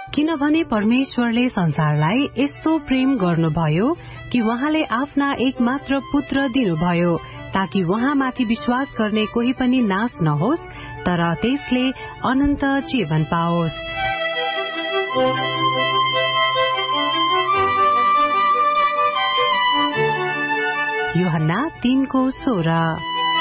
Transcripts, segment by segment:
किनभने परमेश्वरले संसारलाई यस्तो प्रेम गर्नुभयो कि उहाँले आफ्ना एकमात्र पुत्र दिनुभयो ताकि उहाँमाथि विश्वास गर्ने कोही पनि नाश नहोस् तर त्यसले अनन्त जीवन पाओस्। यूहन्ना 3:16।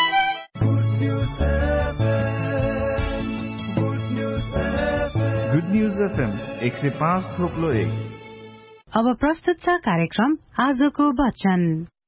Good news FM 105.1। अब प्रस्तुत छ कार्यक्रम आजको वचन।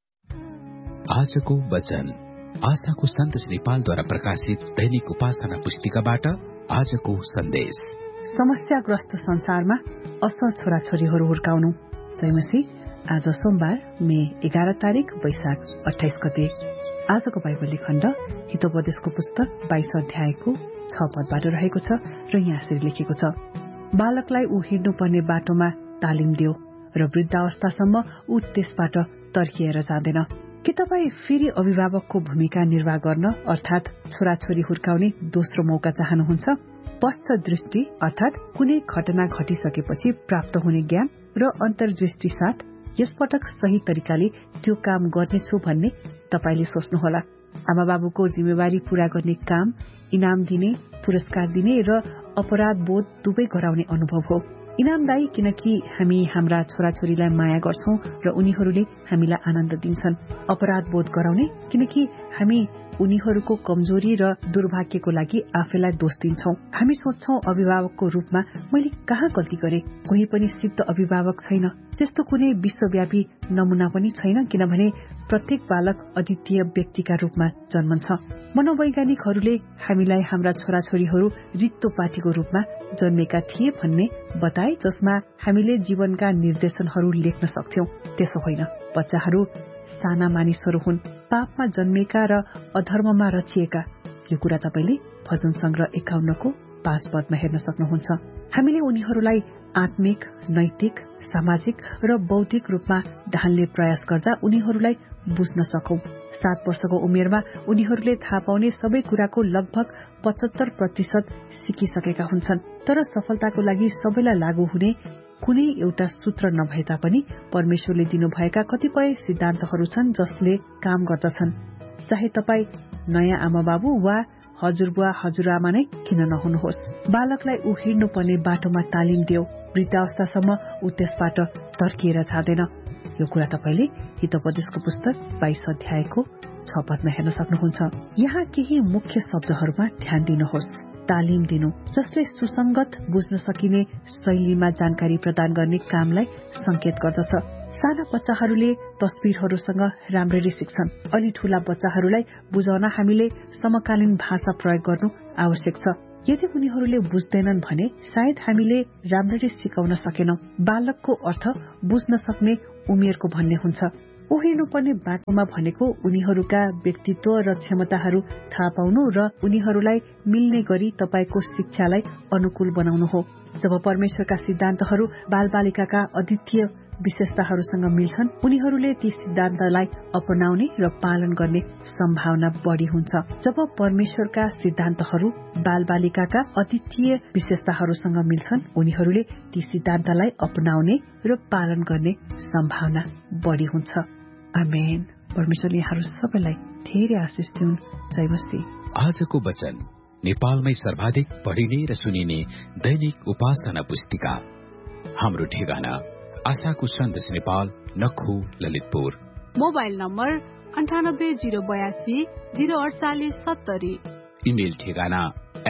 आजको वचन आशाको सन्देश नेपालद्वारा प्रकाशित दैनिक उपासना पुस्तिकाबाट आजको सन्देश। समस्याग्रस्त संसारमा असल छोराछोरीहरू हुर्काउनु। जयमसी। आज सोमबार मे 11 तारिक वैशाख 28 गते। आजको बाइबल खण्ड हितोपदेशको पुस्तक 22 अध्यायको 6 पदबाट रहेको छ र यहाँ यसरी लेखेको छ, बालकलाई ऊ हिँड्नुपर्ने बाटोमा तालिम दियो र वृद्धावस्थासम्म ऊ त्यसबाट तर्किएर जाँदैन। के तपाईँ फेरि अभिभावकको भूमिका निर्वाह गर्न अर्थात छोराछोरी हुर्काउने दोस्रो मौका चाहनुहुन्छ? पश्च दृष्टि अर्थात कुनै घटना घटिसकेपछि प्राप्त हुने ज्ञान र अन्तर्दृष्टि साथ यसपटक सही तरिकाले त्यो काम गर्नेछु भन्ने तपाईले सोच्नुहोला। आमा बाबुको जिम्मेवारी पूरा गर्ने काम, इनाम दिने, पुरस्कार दिने र अपराध बोध दुवै गराउने अनुभव हो। इनामदायी किनकि हामी हाम्रा छोराछोरीलाई माया गर्छौं र उनीहरूले हामीलाई आनन्द दिन्छन्। अपराध बोध गराउने किनकि हामी उनीहरूको कमजोरी र दुर्भाग्यको लागि आफैलाई दोष दिन्छौं। हामी सोच्छौं अभिभावकको रूपमा मैले कहाँ गल्ती गरे। कोही पनि सिद्ध अभिभावक छैन, त्यस्तो कुनै विश्वव्यापी नमूना पनि छैन, किनभने प्रत्येक बालक अद्वितीय व्यक्तिका रूपमा जन्मन्छ। मनोवैज्ञानिकहरूले हामीलाई हाम्रा छोराछोरीहरू रित्तो पाटीको रूपमा जन्मेका थिए भन्ने बताए, जसमा हामीले जीवनका निर्देशनहरू लेख्न सक्थ्यौं। त्यसो होइन, बच्चाहरू साना मानिसहरू हुन्, पापमा जन्मेका र अधर्ममा रचिएका। यो कुरा तपाईले भजन संग्रह 51 को 5 पदमा हेर्न सक्नुहुन्छ। हामीले उनीहरूलाई आत्मिक, नैतिक, सामाजिक र बौद्धिक रूपमा ढाल्ने प्रयास गर्दा उनीहरूलाई बुझ्न सकौं। 7 वर्षको उमेरमा उनीहरूले थाहा पाउने सबै कुराको लगभग 75% सिकिसकेका हुन्छन्। तर सफलताको लागि सबैलाई लागू हुने कुनै एउटा सूत्र नभए तापनि परमेश्वरले दिनुभएका कतिपय सिद्धान्तहरू छन् जसले काम गर्दछन्। चाहे तपाई नयाँ आमा बाबु वा हजुरबुवा हजुरआमा नै किन नहुनुहोस्। बालकलाई ऊ हिँड्नुपर्ने बाटोमा तालिम दियो, वृद्धावस्थासम्म ऊ त्यसबाट तर्किएर जाँदैन। यो कुरा तपाईले हितोपदेशको पुस्तक 22 अध्यायको 6 पदमा हेर्न सक्नुहुन्छ। यहाँ केही मुख्य शब्दहरूमा ध्यान दिनुहोस्। तालिम दिनु, जसले सुसंगत बुझ्न सकिने शैलीमा जानकारी प्रदान गर्ने कामलाई संकेत गर्दछ। साना बच्चाहरूले तस्बिरहरूसँग राम्ररी सिक्छन्। अलि ठूला बच्चाहरूलाई बुझाउन हामीले समकालीन भाषा प्रयोग गर्नु आवश्यक छ। यदि उनीहरूले बुझ्दैनन् भने सायद हामीले राम्ररी सिकाउन सकेनौं। बालकको अर्थ बुझ्न सक्ने उमेरको भन्ने हुन्छ। ऊ हिँड्नुपर्ने बाटोमा भनेको उनीहरूका व्यक्तित्व र क्षमताहरू थाहा पाउनु र उनीहरूलाई मिल्ने गरी तपाईको शिक्षालाई अनुकूल बनाउनु हो। जब परमेश्वरका सिद्धान्तहरू बालबालिकाका अद्वितीय विशेषताहरूसँग मिल्छन्, उनीहरूले ती सिद्धान्तलाई अपनाउने र पालन गर्ने सम्भावना बढ़ी हुन्छ। जब परमेश्वरका सिद्धान्तहरू बालबालिकाका अद्वितीय विशेषताहरूसँग मिल्छन्, उनीहरूले ती सिद्धान्तलाई अपनाउने र पालन गर्ने सम्भावना बढ़ी हुन्छ। आमेन। परमेश्वरले यहाँहरू सबैलाई धेरै आशिष दिउन्। जय मसीह। आजको वचन नेपालमै सर्वाधिक पढिने र सुनिने दैनिक उपासना पुस्तिका। हाम्रो ठेगाना आशाको सन्देश Nepal, नखु, Lalitpur. Mobile number 98082048 070। Email ठेगाना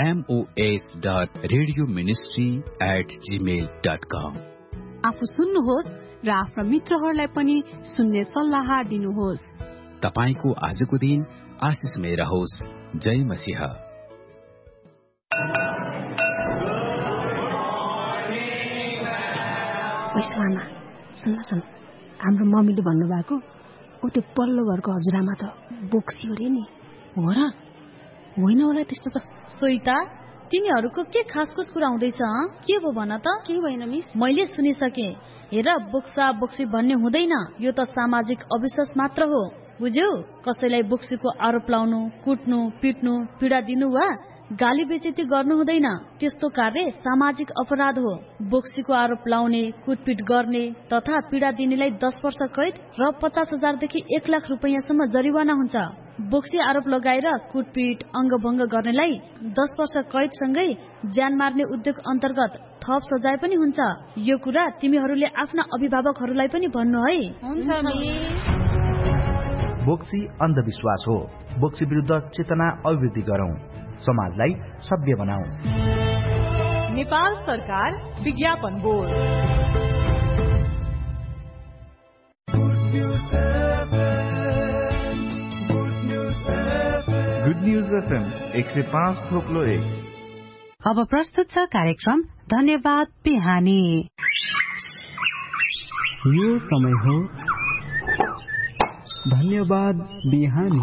mos.radioministry@gmail.com। आफू सुन्नुहोस् र आफ्ना मित्रहरूलाई पनि सुन्ने सल्लाह दिनुहोस्। तपाईको आजको दिन आशिषमय रहोस्। जय मसीह। वैशाला सुन्न हाम्रो मम्मीले भन्नुभएको ऊ त्यो पल्लो घरको हजुरआमा त बोक्सियो रे नि। हो र? होइन होला त्यस्तो त। सोइता, तिमीहरूको के खासखुस कुरा हुँदैछ? के भयो भन त? के भएन मिस? मैले सुनिसके। हेर, बोक्सा बोक्सी भन्ने हुँदैन, यो त सामाजिक अविश्वास मात्र हो, बुझ्यौ? कसैलाई बोक्सीको आरोप लाउनु, कुट्नु, पिट्नु, पीडा दिनु वा गाली बेइज्जती गर्नु हुँदैन। त्यस्तो कार्य सामाजिक अपराध हो। बोक्सीको आरोप लाउने, कुटपिट गर्ने तथा पीडा दिनेलाई 10 वर्ष कैद र 50,000 देखि 1 लाख रुपैयाँसम्म जरिवाना हुन्छ। बोक्सी आरोप लगाएर कुटपिट, अङ्गभङ्ग गर्नेलाई 10 वर्ष कैदसँगै ज्यान मार्ने उद्योग अन्तर्गत थप सजाय पनि हुन्छ। यो कुरा तिमीहरूले आफ्ना अभिभावकहरूलाई पनि भन्नु है। हुन्छ मिस। बोक्सी अन्धविश्वास हो। बोक्सी विरुद्ध चेतना अभिवृद्धि गरौं, समाजलाई सभ्य बनाऊ। नेपाल सरकार विज्ञापन बोर्ड। Good news FM 105.1। अब प्रस्तुत छ कार्यक्रम धन्यवाद बिहानी। यो समय हो धन्यवाद बिहानी।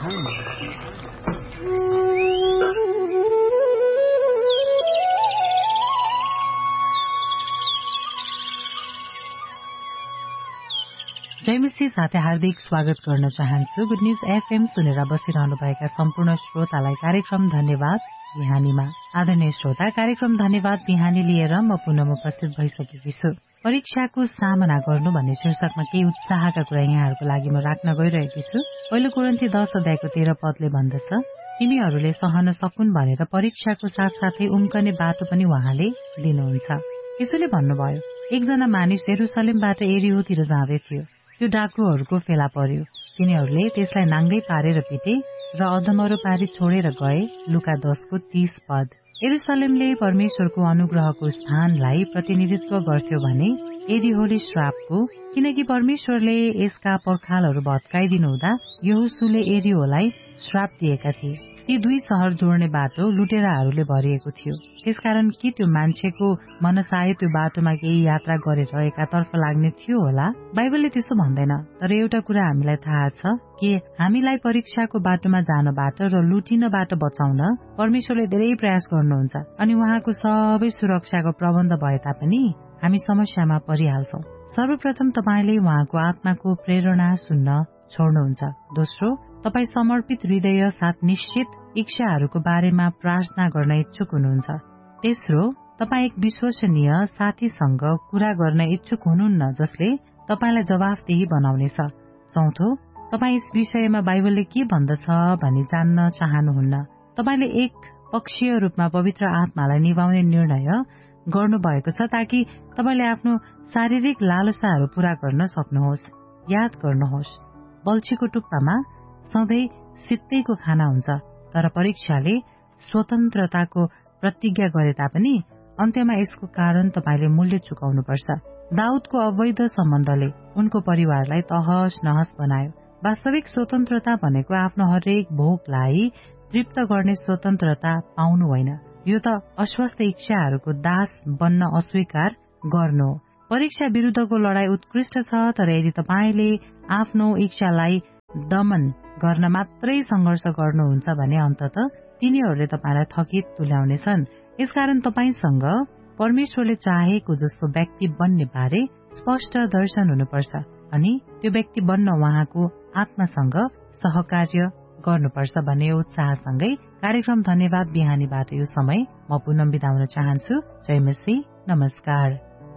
जयमसी साथै हार्दिक स्वागत गर्न चाहन्छु गुड न्यूज FM सुनेर बसिरहनुभएका सम्पूर्ण श्रोतालाई कार्यक्रम धन्यवाद बिहानीमा। आदरणीय श्रोता, कार्यक्रम धन्यवाद बिहानी लिएर म पुनः उपस्थित भइसकेकी छु। परीक्षाको सामना गर्नु भन्ने शीर्षकमा केही उत्साहका कुरा यहाँहरूको लागि म राख्न गइरहेकी छु। पहिलो कोरिन्थी 10 अध्यायको 13 पदले भन्दछ, तिमीहरूले सहन सकुन् भनेर परीक्षाको साथसाथै उम्कने बाटो पनि उहाँले दिनुहुन्छ। यसोले भन्नुभयो, एकजना मानिस यरुसलेमबाट एरियोतिर जाँदै थियो। त्यो डाकुहरूको फेला पर्यो। तिनीहरूले त्यसलाई नाङ्गै पारेर पिटे र अधमरो पारी छोडेर गए। लुका 10:30 पद। यरुसलेमले परमेश्वरको अनुग्रहको स्थानलाई प्रतिनिधित्व गर्थ्यो भने एरिहोले श्रापको, किनकि परमेश्वरले यसका पर्खालहरू भत्काइदिनु हुँदा यहोशूले एरिहोलाई श्राप दिएका थिए। ती दुई शहर जोड्ने बाटो लुटेराहरूले भरिएको थियो। त्यसकारण कि त्यो मान्छेको मनसाय त्यो बाटोमा केही यात्रा गरेर एकातर्फ लाग्ने थियो होला? बाइबलले त्यसो भन्दैन। तर एउटा कुरा हामीलाई थाहा छ कि हामीलाई परीक्षाको बाटोमा जानबाट र लुटिनबाट बचाउन परमेश्वरले धेरै प्रयास गर्नुहुन्छ। अनि उहाँको सबै सुरक्षाको प्रबन्ध भए तापनि हामी समस्यामा परिहाल्छौं। सर्वप्रथम तपाईले उहाँको आत्माको प्रेरणा सुन्न छोड्नुहुन्छ। दोस्रो, तपाई समर्पित हृदय साथ निश्चित इच्छाहरूको बारेमा प्रार्थना गर्न इच्छुक हुनुहुन्छ। तेस्रो, तपाई एक विश्वसनीय साथीसँग कुरा गर्न इच्छुक हुनुहुन्न जसले तपाईलाई जवाफदेही बनाउनेछ। चौथो, तपाई यस विषयमा बाइबलले के भन्दछ भनी जान्न चाहनुहुन्न। तपाईले एक पक्षीय रूपमा पवित्र आत्मालाई निभाउने निर्णय गर्नुभएको छ ताकि तपाईले आफ्नो शारीरिक लालसाहरू पूरा गर्न सक्नुहोस्। याद गर्नुहोस्, बल्छीको टुप्पामा सधैँ सित्तैको खाना हुन्छ, तर परीक्षाले स्वतन्त्रताको प्रतिज्ञा गरे तापनि अन्त्यमा यसको कारण तपाईले मूल्य चुकाउनुपर्छ। दाउदको अवैध सम्बन्धले उनको परिवारलाई तहस नहस बनायो। वास्तविक स्वतन्त्रता भनेको आफ्नो हरेक भोकलाई तृप्त गर्ने स्वतन्त्रता पाउनु होइन, यो त अस्वस्थ इच्छाहरूको दास बन्न अस्वीकार गर्नु हो। परीक्षा विरुद्धको लडाई उत्कृष्ट छ, तर यदि तपाईले आफ्नो इच्छालाई दमन गर्न मात्रै संघर्ष गर्नुहुन्छ भने अन्ततः तिनीहरूले तपाईलाई थकित तुल्याउनेछन्। यसकारण तपाईसँग परमेश्वरले चाहेको जस्तो व्यक्ति बन्ने बारे स्पष्ट दर्शन हुनुपर्छ अनि त्यो व्यक्ति बन्न उहाँको आत्मासँग सहकार्य गर्नुपर्छ भन्ने उत्साहसँगै कार्यक्रम धन्यवाद बिहानीबाट यो समय म पुनः बिदा हुन चाहन्छु। जय मसी, नमस्कार।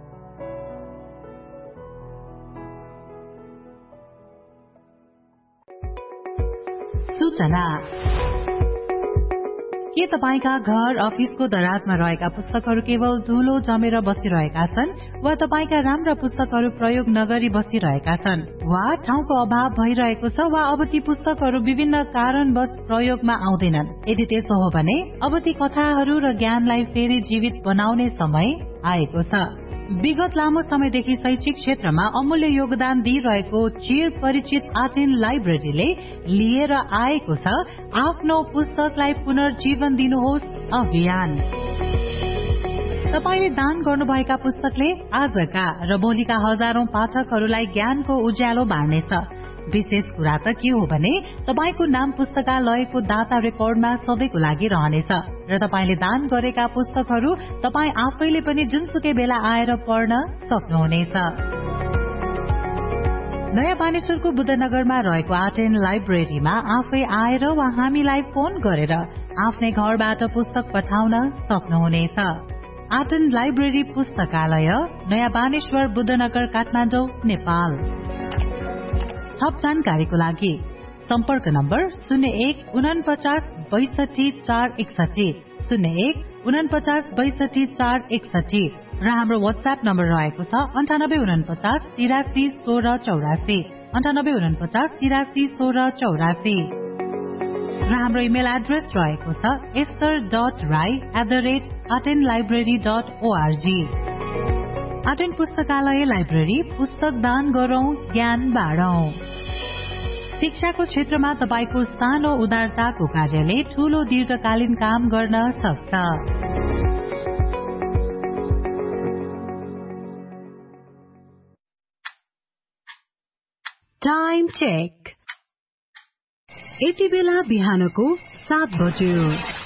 सूचना। के तपाईका घर अफिसको दराजमा रहेका पुस्तकहरू केवल धुलो जमेर बसिरहेका छन् वा तपाईका राम्रा पुस्तकहरू प्रयोग नगरी बसिरहेका छन् वा ठाउँको अभाव भइरहेको छ वा अब ती पुस्तकहरू विभिन्न कारणवश प्रयोगमा आउँदैनन्? यदि त्यसो हो भने अब ती कथाहरू र ज्ञानलाई फेरि जीवित बनाउने समय आएको छ। विगत लामो समयदेखि शैक्षिक क्षेत्रमा अमूल्य योगदान दिइरहेको चिर परिचित आर्ट लाइब्रेरीले लिएर आएको छ आफ्नो पुस्तकलाई पुनर्जीवन दिनुहोस् अभियान। तपाईले दान गर्नुभएका पुस्तकले आजका र भोलिका हजारौं पाठकहरूलाई ज्ञानको उज्यालो बाँड्नेछ। विशेष कुरा त के हो भने तपाईको नाम पुस्तकालयको दाता रेकर्डमा सधैँको लागि रहनेछ र तपाईले दान गरेका पुस्तकहरू तपाई आफैले पनि जुनसुकै बेला आएर पढ्न सक्नुहुनेछ। नयाँ बानेश्वरको बुद्धनगरमा रहेको आर्ट एन्ड लाइब्रेरीमा आफै आएर वा हामीलाई फोन गरेर आफ्नै घरबाट पुस्तक पठाउन सक्नुहुनेछ। आर्ट एन्ड लाइब्रेरी पुस्तकालय, नयाँ बानेश्वर, बुद्धनगर, काठमाडौँ, नेपाल। थप जानकारीको लागि सम्पर्क नम्बर 0149626461, 0149626461 र हाम्रो वाट्सएप नम्बर रहेको छ 9849831684, 9849831684 र हाम्रो इमेल एड्रेस रहेको छ esther.rai@artandlibrary.org। आर्ट एन्ड पुस्तकालय लाइब्रेरी, पुस्तक दान गरौं, ज्ञान बाँडौं। शिक्षाको क्षेत्रमा तपाईको सानो उदारताको कार्यले ठूलो दीर्घकालीन काम गर्न सक्छ। Time check. यति बेला बिहानको 7 बज्यो।